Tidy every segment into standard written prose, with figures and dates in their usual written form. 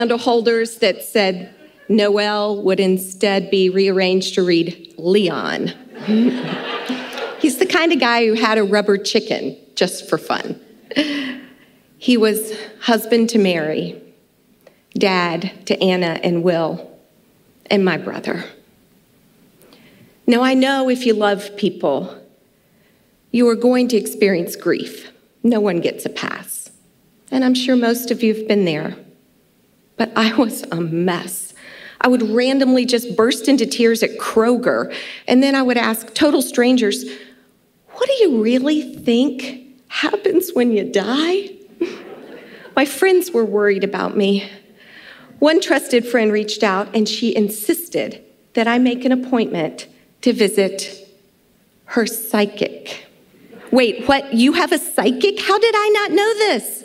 candle holders that said Noel would instead be rearranged to read Leon. He's the kind of guy who had a rubber chicken just for fun. He was husband to Mary, dad to Anna and Will, and my brother. Now, I know if you love people, you are going to experience grief. No one gets a pass. And I'm sure most of you have been there. But I was a mess. I would randomly just burst into tears at Kroger, and then I would ask total strangers, what do you really think happens when you die? My friends were worried about me. One trusted friend reached out, and she insisted that I make an appointment to visit her psychic. Wait, what? You have a psychic? How did I not know this?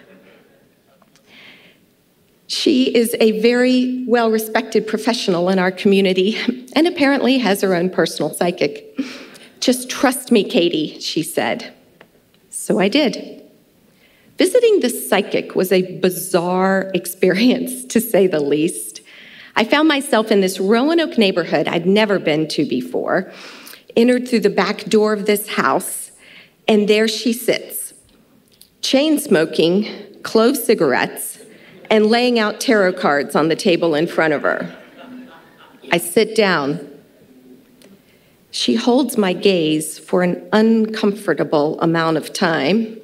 She is a very well-respected professional in our community and apparently has her own personal psychic. Just trust me, Katie, she said. So I did. Visiting the psychic was a bizarre experience, to say the least. I found myself in this Roanoke neighborhood I'd never been to before, entered through the back door of this house, and there she sits, chain smoking, clove cigarettes, and laying out tarot cards on the table in front of her. I sit down. She holds my gaze for an uncomfortable amount of time.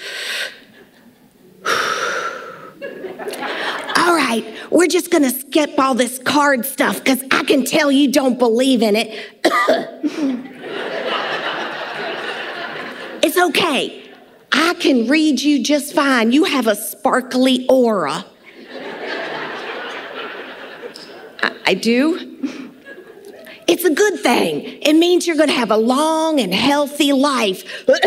All right, we're just gonna skip all this card stuff because I can tell you don't believe in it. It's okay. I can read you just fine. You have a sparkly aura. I do? It's a good thing. It means you're going to have a long and healthy life.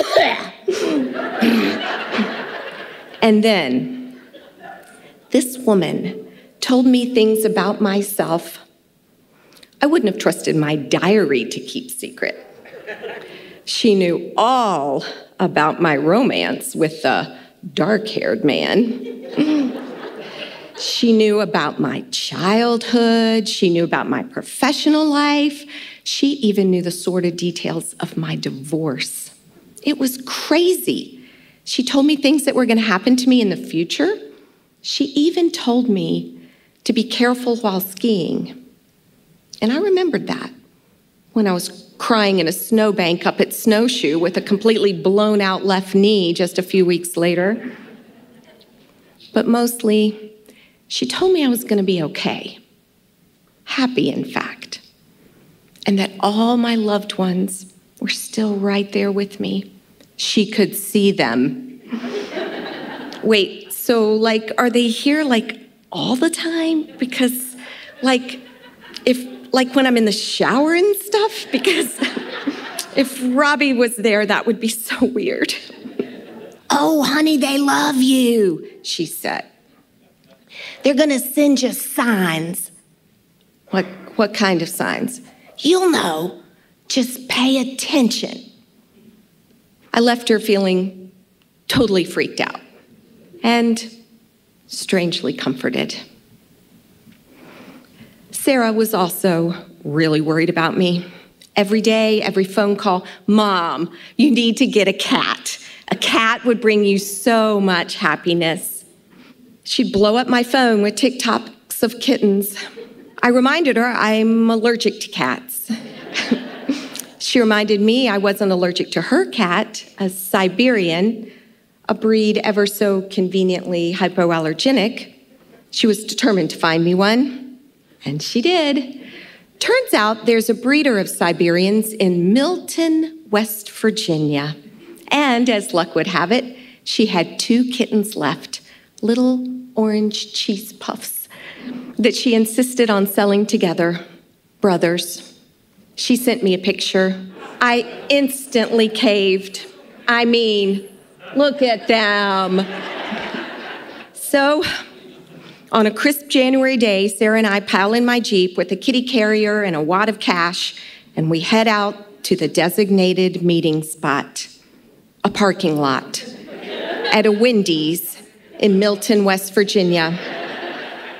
And then, this woman told me things about myself I wouldn't have trusted my diary to keep secret. She knew all about my romance with the dark-haired man. She knew about my childhood. She knew about my professional life. She even knew the sordid details of my divorce. It was crazy. She told me things that were going to happen to me in the future. She even told me to be careful while skiing. And I remembered that when I was crying in a snowbank up at Snowshoe with a completely blown out left knee just a few weeks later. But mostly, she told me I was going to be okay. Happy, in fact. And that all my loved ones were still right there with me. She could see them. Wait, so are they here all the time? Because when I'm in the shower and stuff? Because if Robbie was there, that would be so weird. Oh, honey, they love you, she said. They're going to send you signs. What kind of signs? You'll know. Just pay attention. I left her feeling totally freaked out and strangely comforted. Sarah was also really worried about me. Every day, every phone call, Mom, you need to get a cat. A cat would bring you so much happiness. She'd blow up my phone with TikToks of kittens. I reminded her I'm allergic to cats. She reminded me I wasn't allergic to her cat, a Siberian, a breed ever so conveniently hypoallergenic. She was determined to find me one, and she did. Turns out there's a breeder of Siberians in Milton, West Virginia. And as luck would have it, she had 2 kittens left, little orange cheese puffs that she insisted on selling together, brothers. She sent me a picture. I instantly caved. I mean, look at them. So, on a crisp January day, Sarah and I pile in my Jeep with a kitty carrier and a wad of cash, and we head out to the designated meeting spot, a parking lot at a Wendy's in Milton, West Virginia.